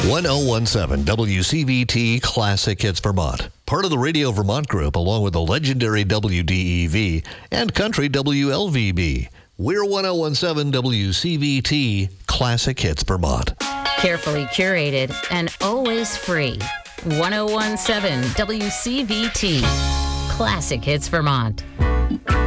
1017 WCVT Classic Hits Vermont. Part of the Radio Vermont Group, along with the legendary WDEV and Country WLVB. We're 1017 WCVT Classic Hits Vermont. Carefully curated and always free. 1017 WCVT Classic Hits Vermont.